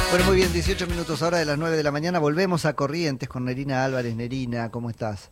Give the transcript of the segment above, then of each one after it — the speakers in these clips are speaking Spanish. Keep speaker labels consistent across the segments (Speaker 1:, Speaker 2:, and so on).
Speaker 1: Bueno, muy bien, 18 minutos ahora de las 9 de la mañana. Volvemos a Corrientes con Nerina Álvarez. Nerina, ¿cómo estás?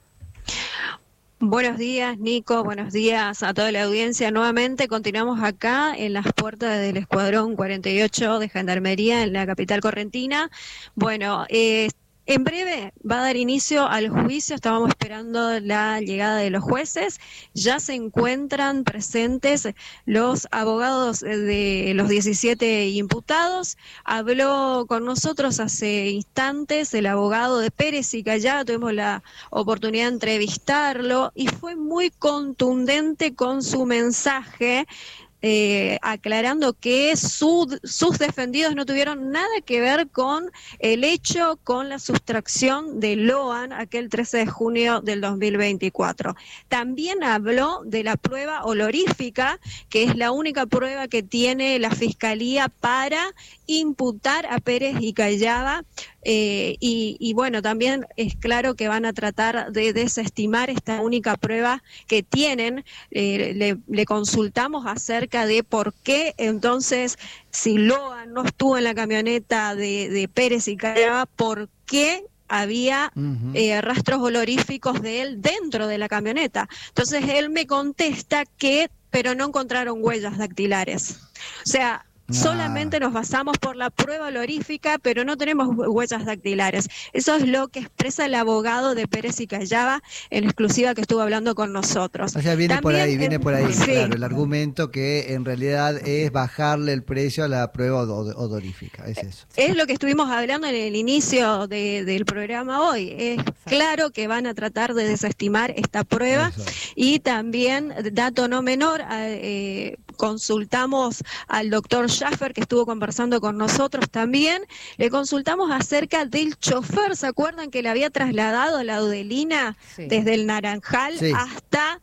Speaker 2: Buenos días, Nico. Buenos días a toda la audiencia. Nuevamente continuamos acá en las puertas del Escuadrón 48 de Gendarmería en la capital correntina. Bueno, en breve va a dar inicio al juicio. Estábamos esperando la llegada de los jueces. Ya se encuentran presentes los abogados de los 17 imputados. Habló con nosotros hace instantes el abogado de Pérez y Callada. Tuvimos la oportunidad de entrevistarlo y fue muy contundente con su mensaje, aclarando que sus defendidos no tuvieron nada que ver con el hecho, con la sustracción de Loan aquel 13 de junio del 2024. También habló de la prueba olorífica, que es la única prueba que tiene la Fiscalía para imputar a Pérez y Callada. Y bueno, también es claro que van a tratar de desestimar esta única prueba que tienen. Le consultamos acerca de por qué entonces, si Loan no estuvo en la camioneta de Pérez y Callada, ¿por qué había rastros oloríficos de él dentro de la camioneta? Entonces él me contesta que, pero no encontraron huellas dactilares. O sea, solamente nos basamos por la prueba olorífica, pero no tenemos huellas dactilares. Eso es lo que expresa el abogado de Pérez y Callada en exclusiva que estuvo hablando con nosotros.
Speaker 1: O sea, viene
Speaker 2: También,
Speaker 1: por ahí,
Speaker 2: sí,
Speaker 1: claro, el argumento que en realidad es bajarle el precio a la prueba odorífica, es eso.
Speaker 2: es lo que estuvimos hablando en el inicio del programa hoy. Es claro que van a tratar de desestimar esta prueba.
Speaker 1: Eso.
Speaker 2: Y también, dato no menor, consultamos al doctor Schaffer, que estuvo conversando con nosotros también. Le consultamos acerca del chofer. ¿Se acuerdan que le había trasladado a la Audelina desde el Naranjal hasta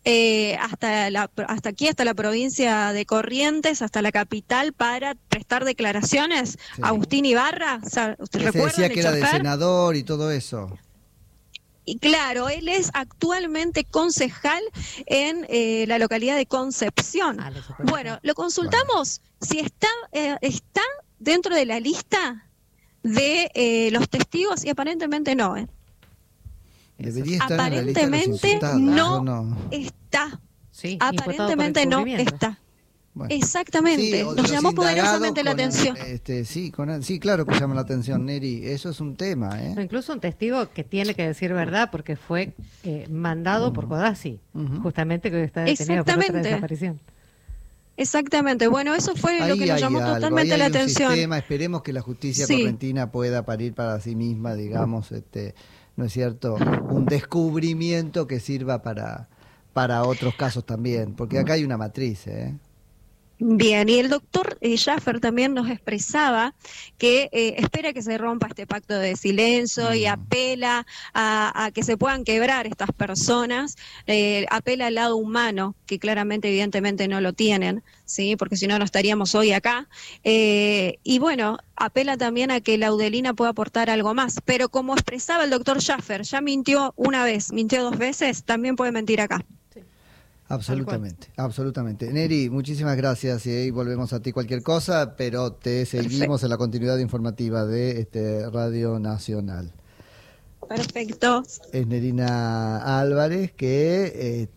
Speaker 2: aquí, hasta la provincia de Corrientes, hasta la capital, para prestar declaraciones? Agustín Ibarra, ¿usted
Speaker 1: Que se
Speaker 2: recuerda?
Speaker 1: decía que era de senador y todo eso.
Speaker 2: Y claro, él es actualmente concejal en la localidad de Concepción. Bueno, lo consultamos si está dentro de la lista de los testigos y aparentemente no.
Speaker 1: Debería estar
Speaker 2: Aparentemente
Speaker 1: en la lista de los
Speaker 2: no,
Speaker 1: no
Speaker 2: está.
Speaker 3: Sí,
Speaker 2: Aparentemente no está.
Speaker 1: Bueno.
Speaker 2: Exactamente,
Speaker 1: Sí,
Speaker 2: nos llamó poderosamente la atención.
Speaker 1: Sí, claro que llama la atención, Neri, eso es un tema, ¿eh?
Speaker 3: Incluso un testigo que tiene que decir verdad porque fue mandado por Codazzi, justamente que hoy está detenido por otra desaparición.
Speaker 2: Exactamente, bueno, eso fue
Speaker 1: Ahí
Speaker 2: lo que nos llamó totalmente la atención.
Speaker 1: Sistema. Esperemos que la justicia correntina pueda parir para sí misma, digamos, ¿no es cierto? Un descubrimiento que sirva para otros casos también, porque acá hay una matriz, ¿eh?
Speaker 2: Bien, y el doctor Schaffer también nos expresaba que espera que se rompa este pacto de silencio y apela a que se puedan quebrar estas personas, apela al lado humano, que claramente, evidentemente no lo tienen, ¿sí? Porque si no, no estaríamos hoy acá. Y bueno, apela también a que la Audelina pueda aportar algo más, pero como expresaba el doctor Schaffer, ya mintió una vez, mintió 2 veces, también puede mentir acá.
Speaker 1: Absolutamente, absolutamente. Neri, muchísimas gracias y volvemos a ti cualquier cosa, pero te seguimos en la continuidad informativa de Radio Nacional.
Speaker 2: Perfecto.
Speaker 1: Es Nerina Álvarez que,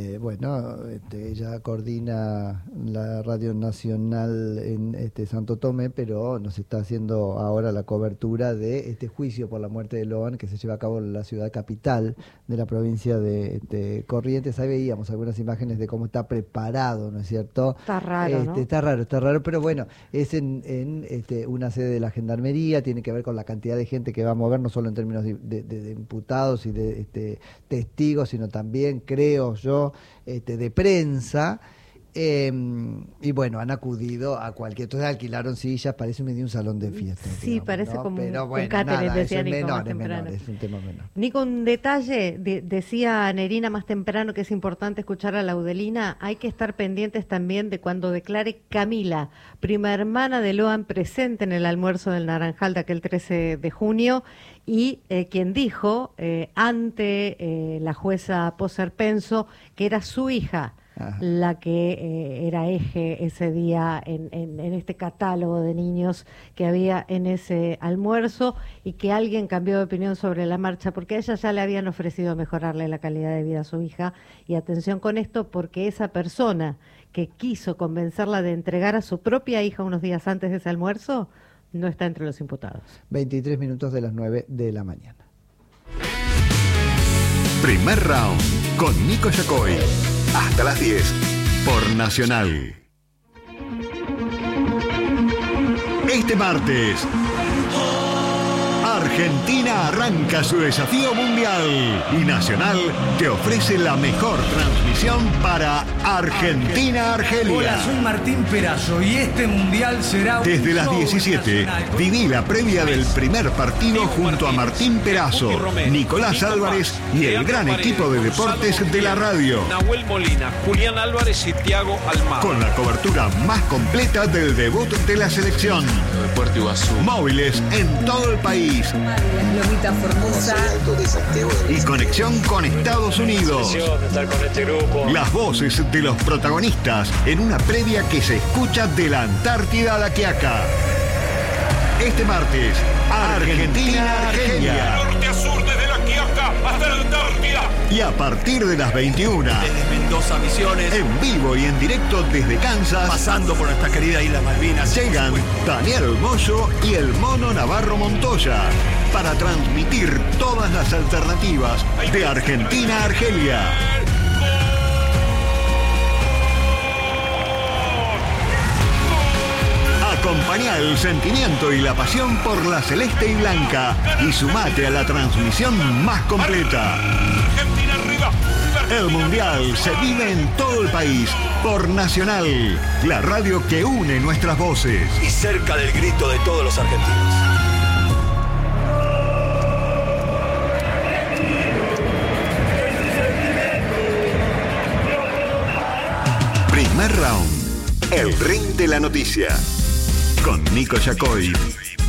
Speaker 1: ella coordina la Radio Nacional en Santo Tomé, pero nos está haciendo ahora la cobertura de este juicio por la muerte de Loan que se lleva a cabo en la ciudad capital de la provincia de Corrientes. Ahí veíamos algunas imágenes de cómo está preparado, ¿no es cierto?
Speaker 3: Está raro, ¿no?
Speaker 1: Está raro, pero bueno, es en una sede de la Gendarmería, tiene que ver con la cantidad de gente que va a mover, no solo en términos de imputados y de testigos, sino también, creo yo, de prensa. Y bueno, han acudido a cualquier... Entonces alquilaron sillas, parece medio un salón de fiestas.
Speaker 3: Sí,
Speaker 1: digamos,
Speaker 3: parece
Speaker 1: ¿no?
Speaker 3: como
Speaker 1: pero bueno,
Speaker 3: un catering,
Speaker 1: nada,
Speaker 3: decía
Speaker 1: eso es
Speaker 3: Nico más
Speaker 1: menor,
Speaker 3: temprano.
Speaker 1: es un tema menor.
Speaker 3: Nico, un detalle, decía Nerina más temprano que es importante escuchar a la Audelina. Hay que estar pendientes también de cuando declare Camila, prima hermana de Loan, presente en el almuerzo del Naranjal de aquel 13 de junio, y quien dijo ante la jueza Poser Penso que era su hija la que era eje ese día en este catálogo de niños que había en ese almuerzo, y que alguien cambió de opinión sobre la marcha, porque a ella ya le habían ofrecido mejorarle la calidad de vida a su hija. Y atención con esto, porque esa persona que quiso convencerla de entregar a su propia hija unos días antes de ese almuerzo no está entre los imputados.
Speaker 1: 23 minutos de las 9 de la mañana.
Speaker 4: Primer round con Nico Yacoy. Hasta las 10 por Nacional. Este martes, Argentina arranca su desafío mundial y Nacional te ofrece la mejor transmisión para Argentina-Argelia.
Speaker 5: Hola, soy Martín Perazo y este mundial será
Speaker 4: desde las 17. Viví la previa del primer partido junto a Martín Perazo, Nicolás Álvarez y el gran equipo de deportes de la radio.
Speaker 6: Nahuel Molina, Julián Álvarez y Thiago Almada.
Speaker 4: Con la cobertura más completa del debut de la selección. Móviles en todo el país.
Speaker 7: Lomita Formosa
Speaker 4: Y conexión con Estados Unidos. Las voces de los protagonistas en una previa que se escucha de la Antártida a la Quiaca. Este martes, Argentina-Argelia.
Speaker 8: Norte a sur, desde la Quiaca hasta la Antártida.
Speaker 4: Y a partir de las 21,
Speaker 5: desde Mendoza, Misiones,
Speaker 4: en vivo y en directo desde Kansas,
Speaker 5: pasando por nuestra querida Isla Malvinas,
Speaker 4: llegan Daniel Moyo y el Mono Navarro Montoya para transmitir todas las alternativas de Argentina-Argelia. Acompañá el sentimiento y la pasión por la celeste y blanca y sumate a la transmisión más completa. El Mundial se vive en todo el país por Nacional, la radio que une nuestras voces.
Speaker 5: y cerca del grito de todos los argentinos.
Speaker 4: Primer round, el ring de la noticia, con Nico Yacoy